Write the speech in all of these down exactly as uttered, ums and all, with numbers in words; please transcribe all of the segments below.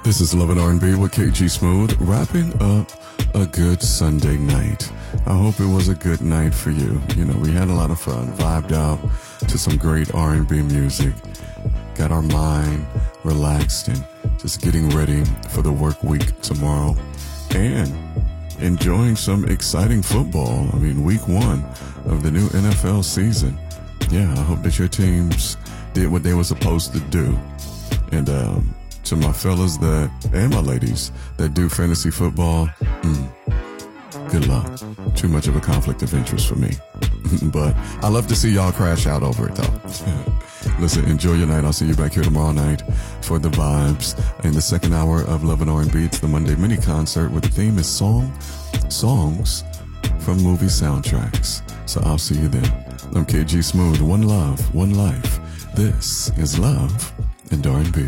This is Love and R and B with K G Smooth, wrapping up a good Sunday night. I hope it was a good night for you. You know, we had a lot of fun, vibed out to some great R and B music, got our mind relaxed and just getting ready for the work week tomorrow, and enjoying some exciting football. I mean, week one of the new N F L season. Yeah, I hope that your teams did what they were supposed to do. And um, to my fellas that, and my ladies that do fantasy football, mm, good luck. Too much of a conflict of interest for me. But I love to see y'all crash out over it, though. Listen, enjoy your night. I'll see you back here tomorrow night for the vibes. In the second hour of Love and R and B, it's the Monday mini concert where the theme is song, songs from movie soundtracks. So I'll see you then. I'm K G Smooth. One love, one life. This is Love and R and B.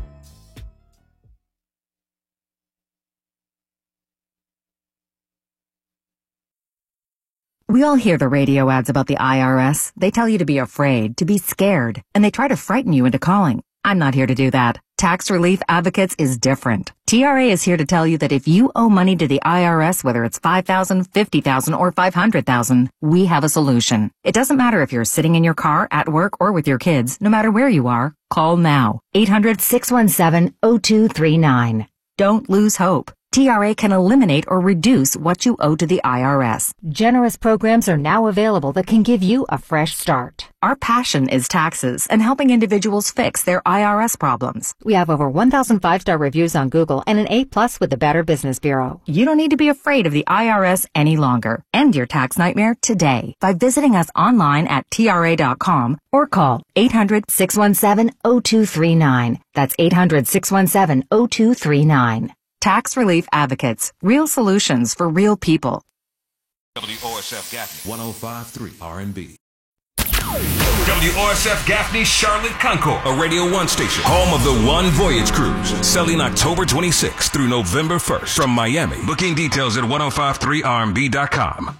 We all hear the radio ads about the I R S. They tell you to be afraid, to be scared, and they try to frighten you into calling. I'm not here to do that. Tax Relief Advocates is different. T R A is here to tell you that if you owe money to the I R S, whether it's five thousand dollars, fifty thousand dollars, or five hundred thousand dollars, we have a solution. It doesn't matter if you're sitting in your car, at work, or with your kids. No matter where you are, call now. eight hundred, six one seven, zero two three nine. Don't lose hope. T R A can eliminate or reduce what you owe to the I R S. Generous programs are now available that can give you a fresh start. Our passion is taxes and helping individuals fix their I R S problems. We have over one thousand five-star reviews on Google and an A plus with the Better Business Bureau. You don't need to be afraid of the I R S any longer. End your tax nightmare today by visiting us online at T R A dot com or call eight hundred, six one seven, zero two three nine. That's eight hundred, six one seven, zero two three nine. Tax Relief Advocates. Real solutions for real people. W O S F Gaffney. one oh five point three R and B. W O S F Gaffney, Charlotte, Concord. A Radio one station. Home of the One Voyage Cruise. Selling October twenty-sixth through November first. From Miami. Booking details at ten fifty-three R and B dot com.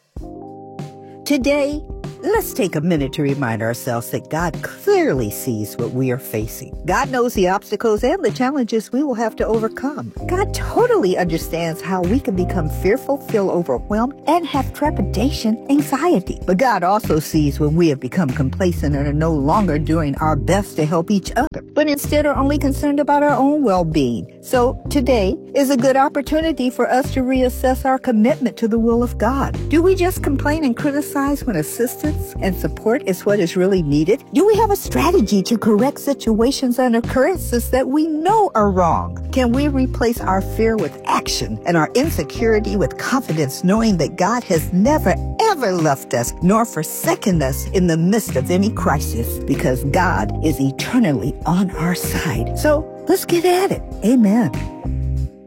Today, let's take a minute to remind ourselves that God clearly sees what we are facing. God knows the obstacles and the challenges we will have to overcome. God totally understands how we can become fearful, feel overwhelmed, and have trepidation, anxiety. But God also sees when we have become complacent and are no longer doing our best to help each other, but instead are only concerned about our own well-being. So today is a good opportunity for us to reassess our commitment to the will of God. Do we just complain and criticize when assistance and support is what is really needed? Do we have a strategy to correct situations and occurrences that we know are wrong? Can we replace our fear with action and our insecurity with confidence, knowing that God has never, ever left us nor forsaken us in the midst of any crisis, because God is eternally on our side? So let's get at it. Amen.